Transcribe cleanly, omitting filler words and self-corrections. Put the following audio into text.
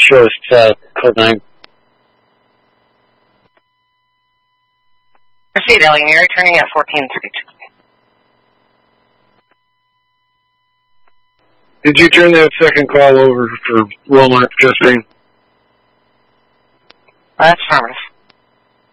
shows code 9. Proceed, Elliot. You're returning at 1432. Did you turn that second call over for Walmart testing? That's affirmative.